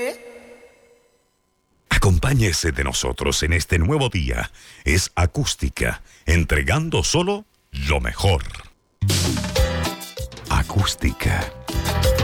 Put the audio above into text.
Acompáñese de nosotros en este nuevo día. Es Acústica, entregando solo lo mejor. Acústica.